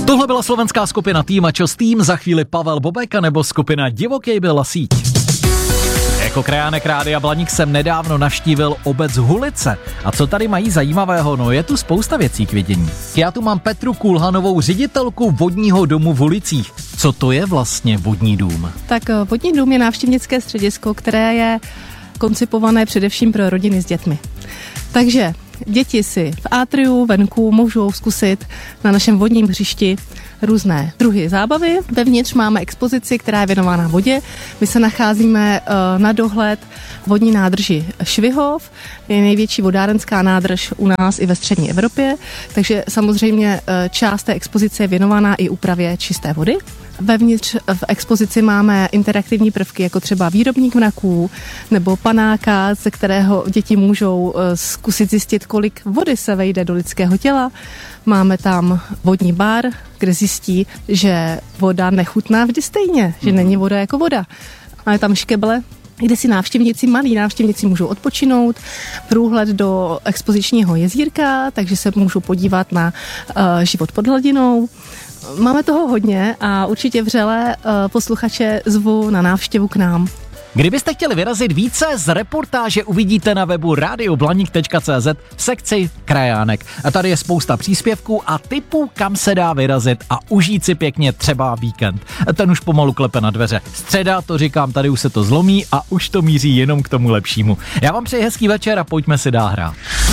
Tohle byla slovenská skupina Tým a čo s tým, za chvíli Pavel Bobek nebo skupina Divokej byla síť. Jako krajánek Rádia Blaník jsem nedávno navštívil obec Hulice. A co tady mají zajímavého? No je tu spousta věcí k vidění. Já tu mám Petru Kulhanovou, ředitelku vodního domu v Hulicích. Co to je vlastně vodní dům? Tak vodní dům je návštěvnické středisko, které je koncipované především pro rodiny s dětmi. Takže děti si v atriu venku můžou zkusit na našem vodním hřišti různé druhy zábavy. Vevnitř máme expozici, která je věnována vodě. My se nacházíme na dohled vodní nádrži Švihov, je největší vodárenská nádrž u nás i ve střední Evropě, takže samozřejmě část té expozice je věnovaná i úpravě čisté vody. Vevnitř v expozici máme interaktivní prvky, jako třeba výrobník mraků nebo panáka, ze kterého děti můžou zkusit zjistit, kolik vody se vejde do lidského těla. Máme tam vodní bar, kde zjistí, že voda nechutná vždy stejně, že není voda jako voda. Máme tam škeble, kde si malí návštěvníci můžou odpočinout, průhled do expozičního jezírka, takže se můžou podívat na život pod hladinou. Máme toho hodně a určitě vřele posluchače zvu na návštěvu k nám. Kdybyste chtěli vyrazit více, z reportáže uvidíte na webu radioblanik.cz v sekci Krajánek. A tady je spousta příspěvků a tipů, kam se dá vyrazit a užít si pěkně třeba víkend. Ten už pomalu klepe na dveře. Středa, to říkám, tady už se to zlomí a už to míří jenom k tomu lepšímu. Já vám přeji hezký večer a pojďme si dál hrát.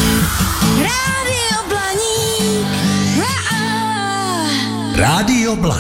Rádio Blaník.